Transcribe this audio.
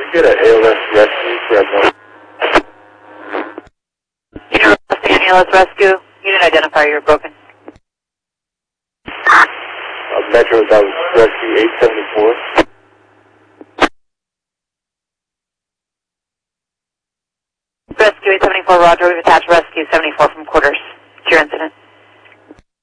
Get an ALS rescue, Fresno. Unit requesting an ALS rescue. Unit identifier, you're broken. Metro, that was rescue 874. Rescue 874, roger. We've attached rescue 74 from quarters. It's your incident.